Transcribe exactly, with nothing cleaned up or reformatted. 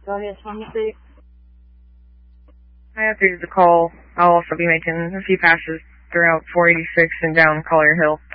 Go ahead, twenty-six. I have to use the call. I'll also be making a few passes throughout four eighty-six and down Collier Hill.